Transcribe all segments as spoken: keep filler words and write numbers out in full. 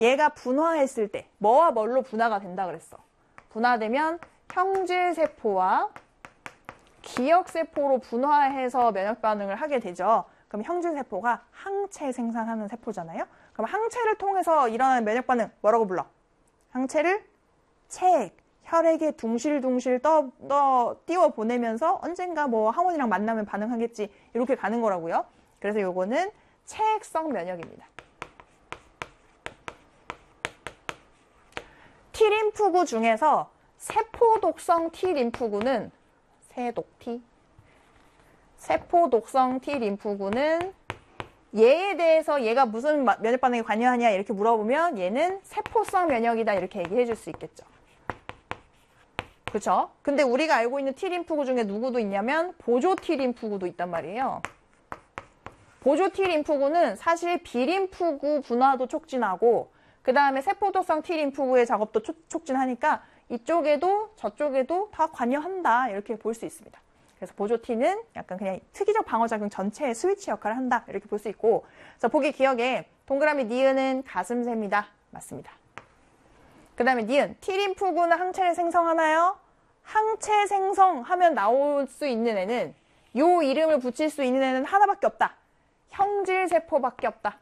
얘가 분화했을 때 뭐와 뭘로 분화가 된다 그랬어? 분화되면 형질세포와 기억세포로 분화해서 면역반응을 하게 되죠. 그럼 형질세포가 항체 생산하는 세포잖아요. 그럼 항체를 통해서 일어나는 면역반응 뭐라고 불러? 항체를 체액, 혈액에 둥실둥실 떠, 떠 띄워 보내면서 언젠가 뭐 항원이랑 만나면 반응하겠지 이렇게 가는 거라고요. 그래서 요거는 체액성 면역입니다. T림프구 중에서 세포독성 T림프구는 세독T 세포독성 T림프구는 얘에 대해서 얘가 무슨 면역반응에 관여하냐 이렇게 물어보면 얘는 세포성 면역이다 이렇게 얘기해 줄 수 있겠죠. 그렇죠? 근데 우리가 알고 있는 T림프구 중에 누구도 있냐면 보조 T림프구도 있단 말이에요. 보조 T림프구는 사실 B림프구 분화도 촉진하고 그 다음에 세포독성 T림프구의 작업도 촉, 촉진하니까 이쪽에도 저쪽에도 다 관여한다 이렇게 볼 수 있습니다. 그래서 보조 T는 약간 그냥 특이적 방어작용 전체의 스위치 역할을 한다 이렇게 볼 수 있고 그래서 보기 기억에 동그라미 니은은 가슴새입니다. 맞습니다. 그 다음에 니은 T림프구는 항체를 생성하나요? 항체 생성하면 나올 수 있는 애는 요 이름을 붙일 수 있는 애는 하나밖에 없다. 형질세포밖에 없다.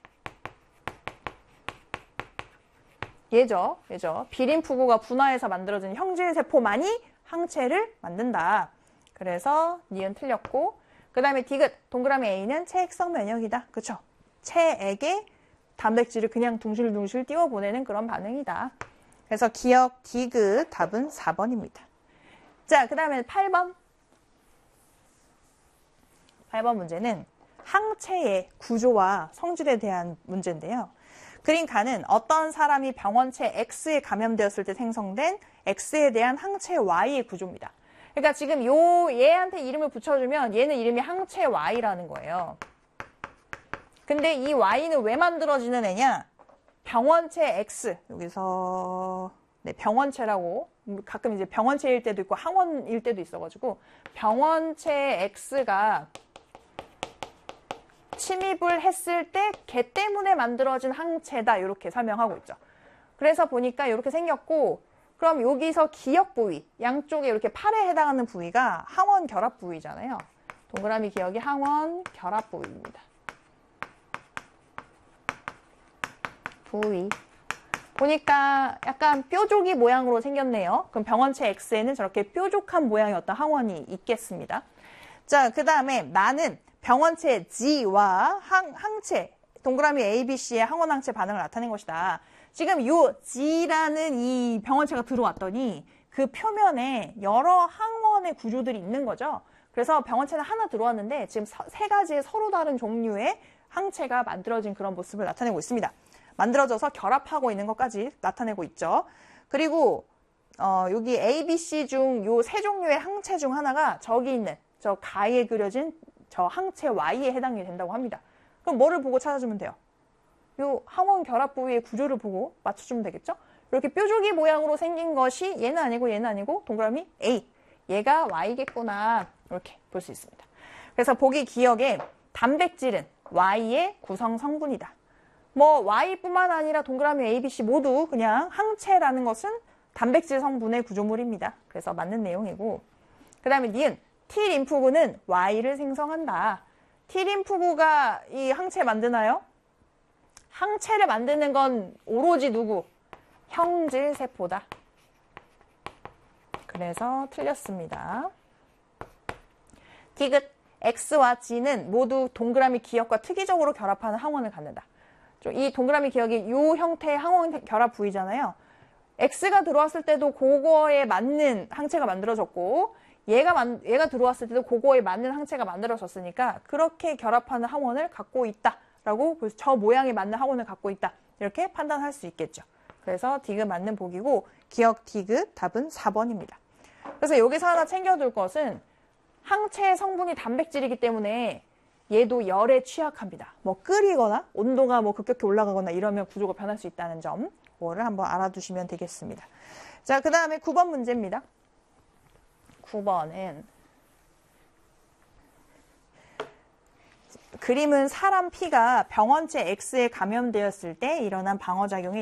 얘죠. 얘죠. B림프구가 분화해서 만들어진 형질세포만이 항체를 만든다. 그래서 니은 틀렸고 그 다음에 디귿 동그라미 A는 체액성 면역이다. 그쵸? 체액에 단백질을 그냥 둥실둥실 띄워보내는 그런 반응이다. 그래서 기억 디귿 답은 사 번입니다. 자, 그 다음에 팔 번. 팔 번 문제는 항체의 구조와 성질에 대한 문제인데요. 그린 칸은 어떤 사람이 병원체 X에 감염되었을 때 생성된 X에 대한 항체 Y의 구조입니다. 그러니까 지금 요 얘한테 이름을 붙여주면 얘는 이름이 항체 Y라는 거예요. 근데 이 Y는 왜 만들어지는 애냐? 병원체 X, 여기서 네, 병원체라고 가끔 이제 병원체일 때도 있고 항원일 때도 있어가지고 병원체 X가 침입을 했을 때 걔 때문에 만들어진 항체다 이렇게 설명하고 있죠. 그래서 보니까 이렇게 생겼고 그럼 여기서 기역 부위, 양쪽에 이렇게 팔에 해당하는 부위가 항원 결합 부위잖아요. 동그라미 기역이 항원 결합 부위입니다. 부위. 보니까 약간 뾰족이 모양으로 생겼네요. 그럼 병원체 X에는 저렇게 뾰족한 모양의 어떤 항원이 있겠습니다. 자, 그 다음에 나는 병원체 G와 항, 항체, 동그라미 A, B, C의 항원 항체 반응을 나타낸 것이다. 지금 요 G라는 이 병원체가 들어왔더니 그 표면에 여러 항원의 구조들이 있는 거죠. 그래서 병원체는 하나 들어왔는데 지금 세 가지의 서로 다른 종류의 항체가 만들어진 그런 모습을 나타내고 있습니다. 만들어져서 결합하고 있는 것까지 나타내고 있죠. 그리고 어, 여기 A, B, C 중 요 세 종류의 항체 중 하나가 저기 있는 저 가에 그려진 저 항체 Y에 해당이 된다고 합니다. 그럼 뭐를 보고 찾아주면 돼요? 요 항원 결합 부위의 구조를 보고 맞춰주면 되겠죠? 이렇게 뾰족이 모양으로 생긴 것이 얘는 아니고 얘는 아니고 동그라미 A. 얘가 Y겠구나. 이렇게 볼 수 있습니다. 그래서 보기 기억에 단백질은 Y의 구성 성분이다. 뭐 Y뿐만 아니라 동그라미 A, B, C 모두 그냥 항체라는 것은 단백질 성분의 구조물입니다. 그래서 맞는 내용이고 그 다음에 니은 T림프구는 Y를 생성한다. T림프구가 이 항체 만드나요? 항체를 만드는 건 오로지 누구? 형질세포다. 그래서 틀렸습니다. 디귿 X와 G는 모두 동그라미 기역과 특이적으로 결합하는 항원을 갖는다. 이 동그라미 기역이 이 형태의 항원 결합 부위잖아요. X가 들어왔을 때도 그거에 맞는 항체가 만들어졌고 얘가, 만, 얘가 들어왔을 때도 그거에 맞는 항체가 만들어졌으니까 그렇게 결합하는 항원을 갖고 있다라고 저 모양에 맞는 항원을 갖고 있다. 이렇게 판단할 수 있겠죠. 그래서 디귿 맞는 보기고 기역 디귿 답은 사 번입니다. 그래서 여기서 하나 챙겨둘 것은 항체의 성분이 단백질이기 때문에 얘도 열에 취약합니다. 뭐 끓이거나 온도가 뭐 급격히 올라가거나 이러면 구조가 변할 수 있다는 점, 그거를 한번 알아두시면 되겠습니다. 자, 그 다음에 구 번 문제입니다. 구 번은 그림은 사람 피가 병원체 X에 감염되었을 때 일어난 방어작용이